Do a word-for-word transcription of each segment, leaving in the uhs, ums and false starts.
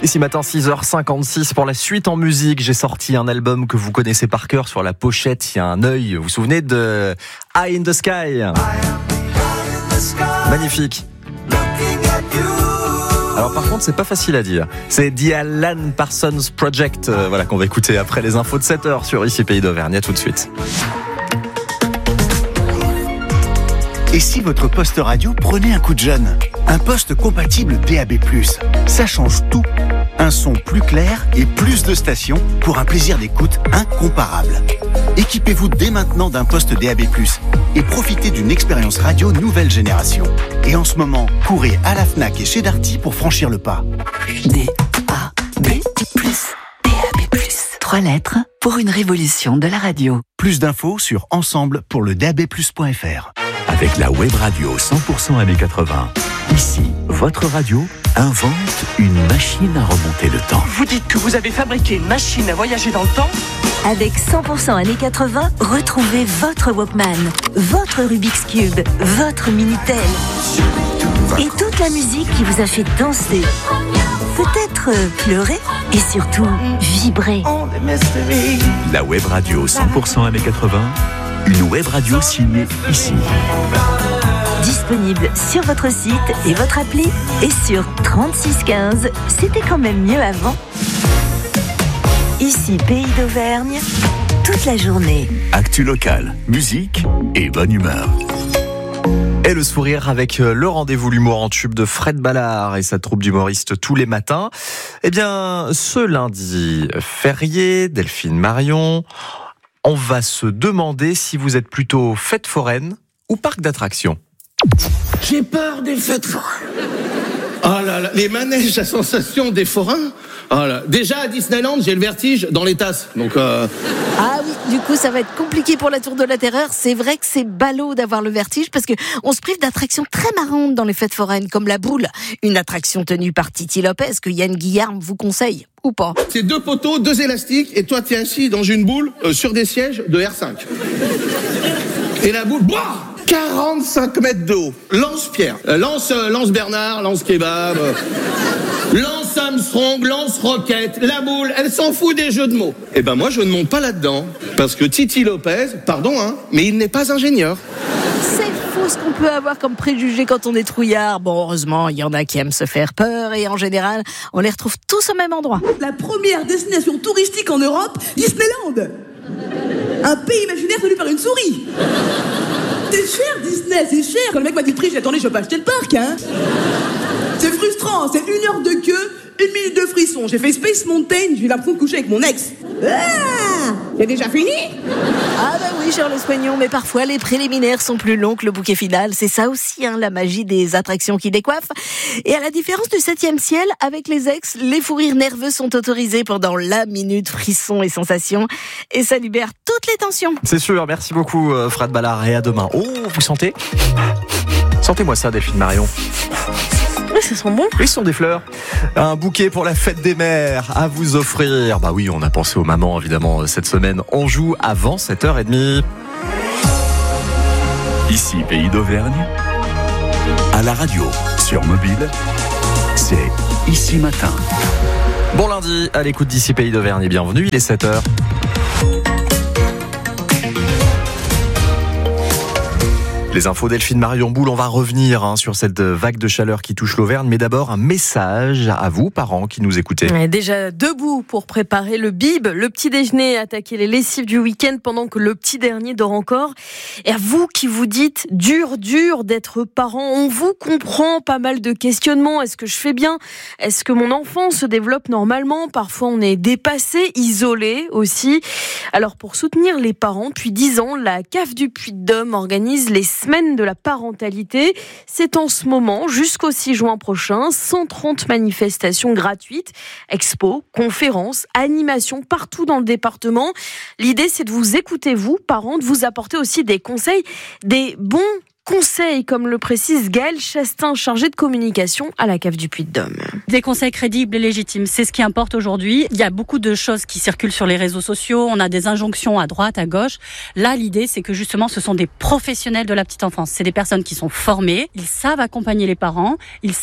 Ici matin six heures cinquante-six pour la suite en musique. J'ai sorti un album que vous connaissez par cœur. Sur la pochette, il y a un œil. Vous vous souvenez de Eye in the Sky? Magnifique. Alors par contre, c'est pas facile à dire. C'est The Alan Parsons Project, euh, voilà, qu'on va écouter après les infos de sept heures sur Ici Pays d'Auvergne. À tout de suite. Et si votre poste radio prenait un coup de jeune? Un poste compatible D A B plus. Ça change tout. Un son plus clair et plus de stations pour un plaisir d'écoute incomparable. Équipez-vous dès maintenant d'un poste D A B plus et profitez d'une expérience radio nouvelle génération. Et en ce moment, courez à la Fnac et chez Darty pour franchir le pas. D A B plus. D A B plus. Trois lettres pour une révolution de la radio. Plus d'infos sur ensemble pour le D A B plus point F R. Avec la web radio cent pour cent années quatre-vingts. Ici, votre radio invente une machine à remonter le temps. Vous dites que vous avez fabriqué une machine à voyager dans le temps? Avec cent pour cent années quatre-vingts, retrouvez votre Walkman, votre Rubik's Cube, votre Minitel et toute la musique qui vous a fait danser, peut-être pleurer et surtout vibrer. La web radio cent pour cent années quatre-vingts, une web radio signée ici. Disponible sur votre site et votre appli et sur trente-six quinze. C'était quand même mieux avant. Ici Pays d'Auvergne, toute la journée. Actu locale, musique et bonne humeur. Et le sourire avec le rendez-vous l'humour en tube de Fred Ballard et sa troupe d'humoristes tous les matins. Eh bien, ce lundi férié, Delphine Marion, on va se demander si vous êtes plutôt fête foraine ou parc d'attractions. J'ai peur des fêtes foraines. Oh là là, les manèges à sensation des forains. Oh là. Déjà à Disneyland, j'ai le vertige dans les tasses. Donc euh... Ah oui, du coup, ça va être compliqué pour la Tour de la Terreur. C'est vrai que c'est ballot d'avoir le vertige parce que on se prive d'attractions très marrantes dans les fêtes foraines, comme la boule, une attraction tenue par Titi Lopez que Yann Guillarme vous conseille. Ou pas. C'est deux poteaux, deux élastiques, et toi t'es assis dans une boule euh, sur des sièges de R cinq. Et la boule, boah, quarante-cinq mètres de haut. Lance-Pierre, euh, lance, euh, lance Bernard, lance Kebab, euh, lance Armstrong, lance Rocket. La boule, elle s'en fout des jeux de mots. Eh ben moi je ne monte pas là-dedans, parce que Titi Lopez, pardon hein, mais il n'est pas ingénieur. C'est fou ce qu'on peut avoir comme préjugé quand on est trouillard. Bon, heureusement, il y en a qui aiment se faire peur et en général, on les retrouve tous au même endroit. La première destination touristique en Europe, Disneyland. Un pays imaginaire tenu par une souris. C'est cher Disney, c'est cher. Quand le mec m'a dit le prix, j'ai dit attendez, je vais pas acheter le parc, hein. C'est frustrant, c'est une heure de queue, une minute de frisson. J'ai fait Space Mountain, j'ai eu l'impression de coucher avec mon ex. Ah, c'est déjà fini? Ah bah oui, Charles Soignon, mais parfois les préliminaires sont plus longs que le bouquet final. C'est ça aussi, hein, la magie des attractions qui décoiffent. Et à la différence du septième ciel, avec les ex, les fous rires nerveux sont autorisés pendant la minute frisson et sensation. Et ça libère toutes les tensions. C'est sûr, merci beaucoup Fred Ballard et à demain. Oh, vous sentez? Sentez-moi ça, Delphine Marion. Oui, ça sent bon. Oui, ce sont des fleurs. Un bouquet pour la fête des mères à vous offrir. Bah oui, on a pensé aux mamans, évidemment, cette semaine. On joue avant sept heures trente. Ici, Pays d'Auvergne. À la radio, sur mobile, c'est Ici Matin. Bon lundi, à l'écoute d'Ici Pays d'Auvergne et bienvenue, il est sept heures. Les infos Delphine Marion Boule, on va revenir hein, sur cette vague de chaleur qui touche l'Auvergne, mais d'abord un message à vous, parents qui nous écoutez. Déjà debout pour préparer le bib, le petit déjeuner, attaquer les lessives du week-end pendant que le petit dernier dort encore. Et à vous qui vous dites dur, dur d'être parent, on vous comprend, pas mal de questionnements. Est-ce que je fais bien? Est-ce que mon enfant se développe normalement? Parfois on est dépassé, isolé aussi. Alors pour soutenir les parents, depuis dix ans, la C A F du Puy-de-Dôme organise les semaine de la parentalité. C'est en ce moment, jusqu'au six juin prochain, cent trente manifestations gratuites, expos, conférences, animations partout dans le département. L'idée, c'est de vous écouter, vous, parents, de vous apporter aussi des conseils, des bons conseils, comme le précise Gaëlle Chastain, chargée de communication à la C A F du Puy-de-Dôme. Des conseils crédibles et légitimes, c'est ce qui importe aujourd'hui. Il y a beaucoup de choses qui circulent sur les réseaux sociaux, on a des injonctions à droite, à gauche. Là, l'idée, c'est que justement, ce sont des professionnels de la petite enfance. C'est des personnes qui sont formées, ils savent accompagner les parents, ils savent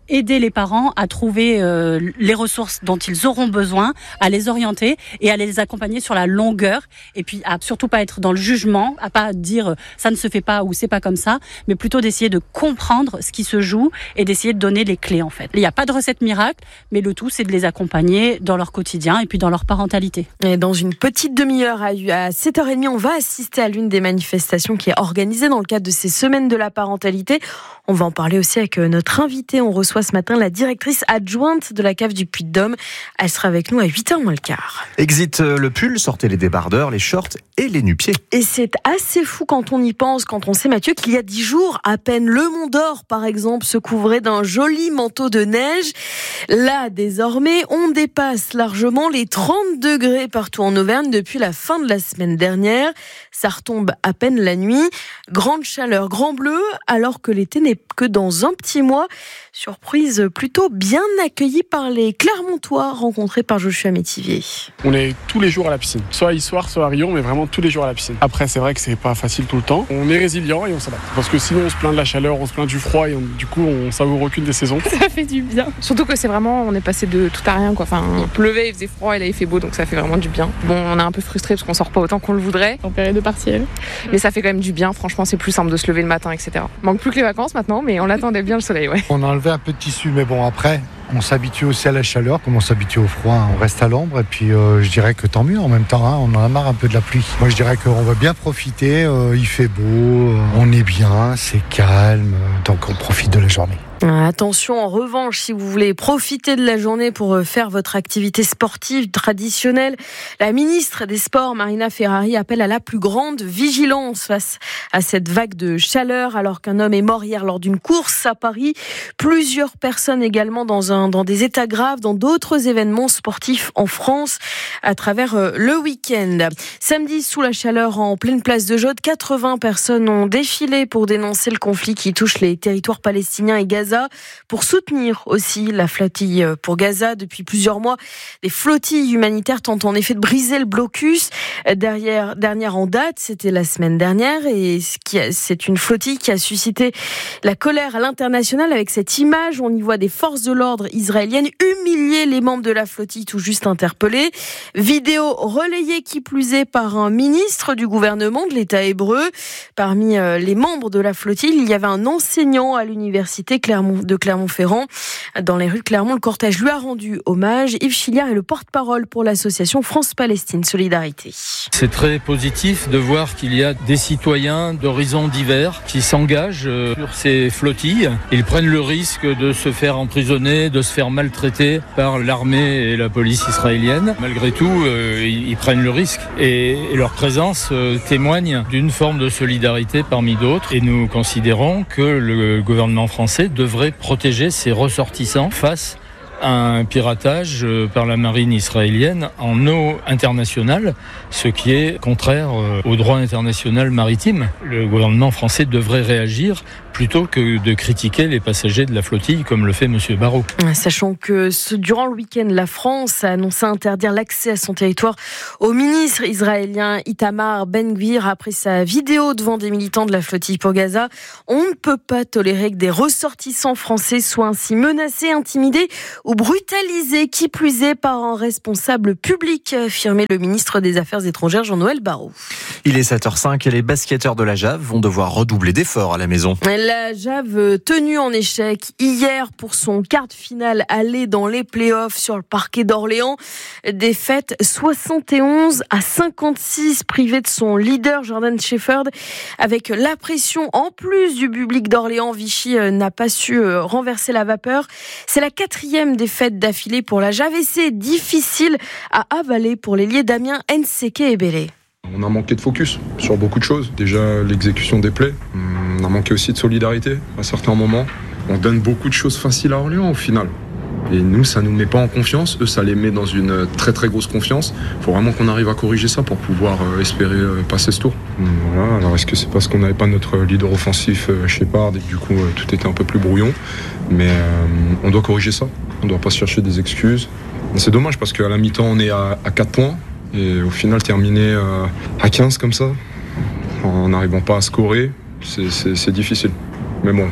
aider les parents à trouver euh, les ressources dont ils auront besoin, à les orienter et à les accompagner sur la longueur, et puis à surtout pas être dans le jugement, à pas dire euh, ça ne se fait pas ou c'est pas comme ça, mais plutôt d'essayer de comprendre ce qui se joue et d'essayer de donner les clés en fait. Il n'y a pas de recette miracle, mais le tout c'est de les accompagner dans leur quotidien et puis dans leur parentalité. Et dans une petite demi-heure, à sept heures trente, on va assister à l'une des manifestations qui est organisée dans le cadre de ces semaines de la parentalité. On va en parler aussi avec notre invité. On reçoit ce matin la directrice adjointe de la cave du Puy-de-Dôme. Elle sera avec nous à huit heures moins le quart. Exit le pull, sortez les débardeurs, les shorts et les nu-pieds. Et c'est assez fou quand on y pense, quand on sait, Mathieu, qu'il y a dix jours, à peine le Mont d'Or, par exemple, se couvrait d'un joli manteau de neige. Là, désormais, on dépasse largement les trente degrés partout en Auvergne depuis la fin de la semaine dernière. Ça retombe à peine la nuit. Grande chaleur, grand bleu, alors que l'été n'est que dans un petit mois. Surprise plutôt bien accueillie par les Clermontois rencontrés par Joshua Métivier. On est tous les jours à la piscine, soit à Issoire, soit à Rion, mais vraiment tous les jours à la piscine. Après, c'est vrai que c'est pas facile tout le temps. On est résilient et on s'adapte. Parce que sinon, on se plaint de la chaleur, on se plaint du froid et on, du coup, on savoure aucune des saisons. Ça fait du bien. Surtout que c'est vraiment, on est passé de tout à rien, quoi. Enfin, il pleuvait, il faisait froid et là il fait beau, donc ça fait vraiment du bien. Bon, on est un peu frustré parce qu'on sort pas autant qu'on le voudrait en période de partiel, mais ça fait quand même du bien. Franchement, c'est plus simple de se lever le matin, et cetera. Manque plus que les vacances maintenant, mais on attendait bien le soleil, ouais. On a enlevé un peu de tissu, mais bon, après, on s'habitue aussi à la chaleur, comme on s'habitue au froid, on reste à l'ombre, et puis euh, je dirais que tant mieux en même temps, hein, on en a marre un peu de la pluie. Moi, je dirais qu'on va bien profiter, euh, il fait beau, euh, on est bien, c'est calme, donc on profite de la journée. Attention, en revanche, si vous voulez profiter de la journée pour faire votre activité sportive traditionnelle, la ministre des Sports, Marina Ferrari, appelle à la plus grande vigilance face à cette vague de chaleur, alors qu'un homme est mort hier lors d'une course à Paris. Plusieurs personnes également dans, un, dans des états graves, dans d'autres événements sportifs en France à travers le week-end. Samedi, sous la chaleur en pleine place de Jaude, quatre-vingts personnes ont défilé pour dénoncer le conflit qui touche les territoires palestiniens et Gaza, pour soutenir aussi la flottille pour Gaza. Depuis plusieurs mois, des flottilles humanitaires tentent en effet de briser le blocus. Derrière, dernière en date, c'était la semaine dernière, et c'est une flottille qui a suscité la colère à l'international avec cette image. On y voit des forces de l'ordre israéliennes humilier les membres de la flottille tout juste interpellés. Vidéo relayée qui plus est par un ministre du gouvernement de l'État hébreu. Parmi les membres de la flottille, il y avait un enseignant à l'université Clermont de Clermont-Ferrand. Dans les rues de Clermont, le cortège lui a rendu hommage. Yves Chiliard est le porte-parole pour l'association France-Palestine Solidarité. C'est très positif de voir qu'il y a des citoyens d'horizons divers qui s'engagent sur ces flottilles. Ils prennent le risque de se faire emprisonner, de se faire maltraiter par l'armée et la police israélienne. Malgré tout, euh, ils prennent le risque et, et leur présence euh, témoigne d'une forme de solidarité parmi d'autres. Et nous considérons que le gouvernement français devrait protéger ses ressortissants face à un piratage par la marine israélienne en eau internationale, ce qui est contraire au droit international maritime. Le gouvernement français devrait réagir plutôt que de critiquer les passagers de la flottille comme le fait M. Barrot. Sachant que ce, durant le week-end, la France a annoncé interdire l'accès à son territoire au ministre israélien Itamar Ben-Gvir après sa vidéo devant des militants de la flottille pour Gaza. On ne peut pas tolérer que des ressortissants français soient ainsi menacés, intimidés ou brutalisés, qui plus est par un responsable public, a affirmé le ministre des Affaires étrangères Jean-Noël Barrot. Il est sept heures cinq et les basketteurs de la Jave vont devoir redoubler d'efforts à la maison. La Jave tenue en échec hier pour son quart de finale aller dans les playoffs sur le parquet d'Orléans. Défaite soixante et onze à cinquante-six, privée de son leader Jordan Shepherd. Avec la pression en plus du public d'Orléans, Vichy n'a pas su renverser la vapeur. C'est la quatrième défaite d'affilée pour la Jave et c'est difficile à avaler pour l'ailier Damien Nseke et Bélé. On a manqué de focus sur beaucoup de choses. Déjà l'exécution des plays. On a manqué aussi de solidarité à certains moments. On donne beaucoup de choses faciles à Orléans au final. Et nous, ça ne nous met pas en confiance. Eux, ça les met dans une très très grosse confiance. Il faut vraiment qu'on arrive à corriger ça pour pouvoir espérer passer ce tour. Voilà. Alors est-ce que c'est parce qu'on n'avait pas notre leader offensif Shepard et que du coup tout était un peu plus brouillon. Mais euh, on doit corriger ça. On ne doit pas se chercher des excuses. Mais c'est dommage parce qu'à la mi-temps, on est à, à quatre points. Et au final, terminer euh, à quinze comme ça, en n'arrivant pas à scorer, c'est, c'est, c'est difficile. Mais bon,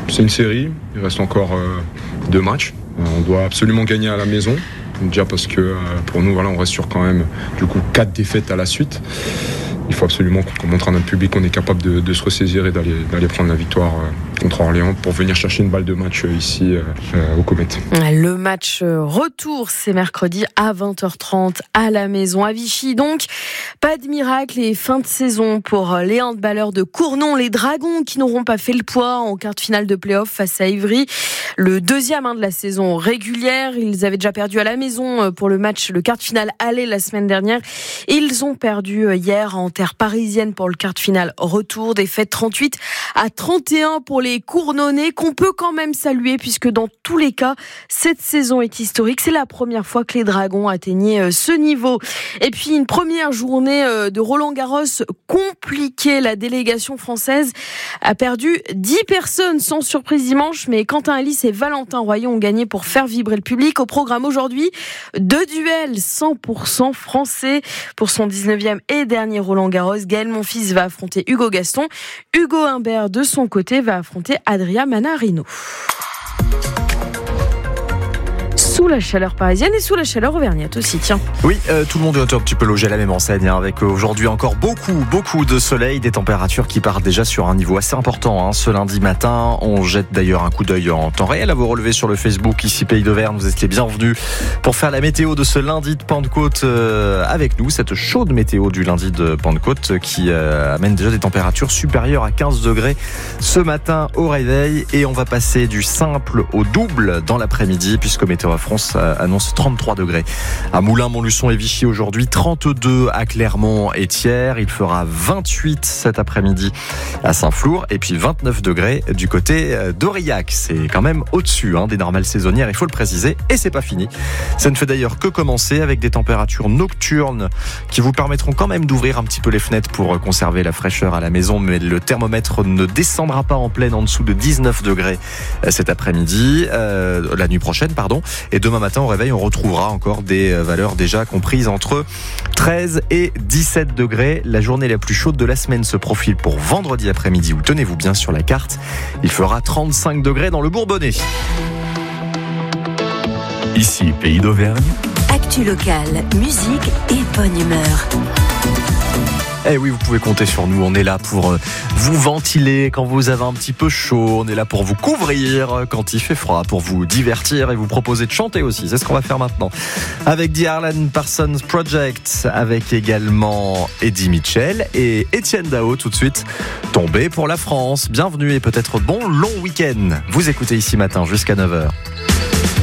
c'est une série, il reste encore euh, deux matchs. Euh, on doit absolument gagner à la maison. Déjà parce que euh, pour nous, voilà, on reste sur quand même du coup quatre défaites à la suite. Il faut absolument qu'on montre à notre public qu'on est capable de, de se ressaisir et d'aller, d'aller prendre la victoire euh, contre Orléans pour venir chercher une balle de match euh, ici euh, euh, au Comet. Le match retour, c'est mercredi à vingt heures trente à la maison à Vichy. Donc, pas de miracle et fin de saison pour les handballeurs de Cournon, les Dragons qui n'auront pas fait le poids en quart de finale de play-off face à Ivry. Le deuxième hein, de la saison régulière. Ils avaient déjà perdu à la maison pour le match, le quart de finale aller la semaine dernière. Et ils ont perdu hier en terre parisienne pour le quart de finale retour. Défaite trente-huit à trente et un pour les Cournonnais qu'on peut quand même saluer puisque dans tous les cas, cette saison est historique. C'est la première fois que les Dragons atteignaient ce niveau. Et puis une première journée de Roland-Garros compliquée. La délégation française a perdu dix personnes sans surprise dimanche, mais Quentin Halys et Valentin Royon ont gagné pour faire vibrer le public. Au programme aujourd'hui, deux duels cent pour cent français pour son dix-neuvième et dernier Roland-Garros. Gaël Monfils va affronter Hugo Gaston. Hugo Humbert, de son côté, va affronter Adria Manarino. Sous la chaleur parisienne et sous la chaleur auvergnate aussi, tiens. Oui, euh, tout le monde est un petit peu logé à la même enseigne, hein, avec aujourd'hui encore beaucoup, beaucoup de soleil, des températures qui partent déjà sur un niveau assez important. Hein. Ce lundi matin, on jette d'ailleurs un coup d'œil en temps réel à vous relever sur le Facebook, ici Pays d'Auvergne. Vous êtes les bienvenus pour faire la météo de ce lundi de Pentecôte euh, avec nous, cette chaude météo du lundi de Pentecôte qui euh, amène déjà des températures supérieures à quinze degrés ce matin au réveil. Et on va passer du simple au double dans l'après-midi, puisque Météo France annonce trente-trois degrés à Moulins, Montluçon et Vichy aujourd'hui, trente-deux à Clermont et Thiers. Il fera vingt-huit cet après-midi à Saint-Flour et puis vingt-neuf degrés du côté d'Aurillac. C'est quand même au-dessus hein, des normales saisonnières, il faut le préciser, et c'est pas fini. Ça ne fait d'ailleurs que commencer avec des températures nocturnes qui vous permettront quand même d'ouvrir un petit peu les fenêtres pour conserver la fraîcheur à la maison, mais le thermomètre ne descendra pas en pleine en dessous de dix-neuf degrés cet après-midi, euh, la nuit prochaine, pardon. Et demain matin, au réveil, on retrouvera encore des valeurs déjà comprises entre treize et dix-sept degrés. La journée la plus chaude de la semaine se profile pour vendredi après-midi, où tenez-vous bien sur la carte, il fera trente-cinq degrés dans le Bourbonnais. Ici, Pays d'Auvergne. Actu locale, musique et bonne humeur. Eh oui, vous pouvez compter sur nous. On est là pour vous ventiler quand vous avez un petit peu chaud. On est là pour vous couvrir quand il fait froid, pour vous divertir et vous proposer de chanter aussi. C'est ce qu'on va faire maintenant. Avec The Alan Parsons Project, avec également Eddie Mitchell et Étienne Dao tout de suite. Tombé pour la France. Bienvenue et peut-être bon long week-end. Vous écoutez Ici Matin jusqu'à neuf heures.